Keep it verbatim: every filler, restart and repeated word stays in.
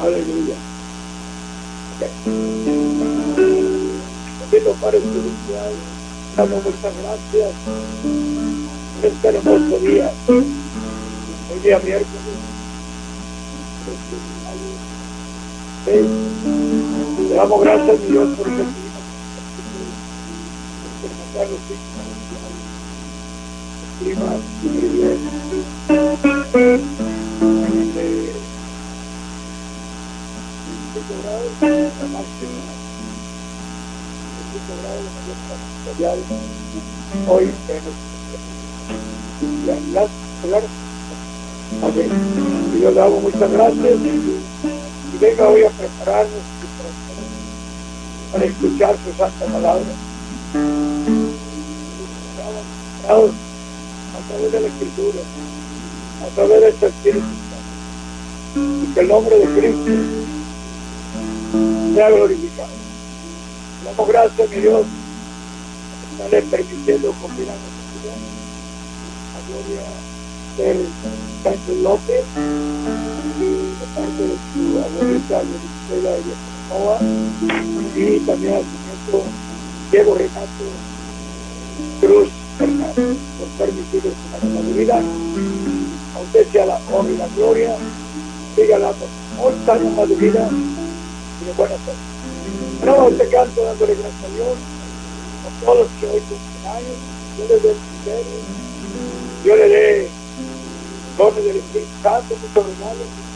Aleluya. Bendito Padre Celestial, damos muchas gracias por este hermoso día. Hoy día miércoles. Le damos gracias a Dios por este día. Por los clima muy bien. La máxima hoy en la amén. Y yo le damos muchas gracias y venga hoy a prepararnos para escuchar su santa palabra a través de la escritura, a través de este Espíritu Santo, y que el nombre de Cristo sea glorificado. Le damos gracias, mi Dios, por estarle permitiendo combinar nuestra vida. A Gloria del Sánchez López, de parte de su abuelita Isela y Noa, y también al nieto Diego Renato Cruz Hernández, por permitirles una nueva vida. A usted sea la honra y la gloria, sígala por muchos años más de vida y de buena suerte. Pero este canto dándole gracias a Dios por todos los que hoy cumplen años. Yo les dé el primero, yo le dé dones del Espíritu Santo, muchos regalos.